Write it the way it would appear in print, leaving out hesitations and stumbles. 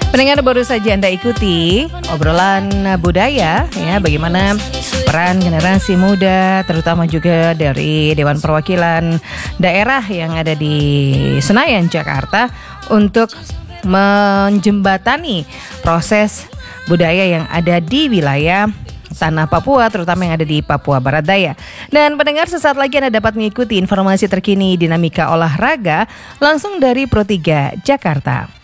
Pendengar, baru saja Anda ikuti obrolan budaya ya, bagaimana peran generasi muda terutama juga dari Dewan Perwakilan Daerah yang ada di Senayan, Jakarta untuk menjembatani proses budaya yang ada di wilayah tanah Papua, terutama yang ada di Papua Barat Daya. Dan pendengar, sesaat lagi Anda dapat mengikuti informasi terkini dinamika olahraga langsung dari Pro 3 Jakarta.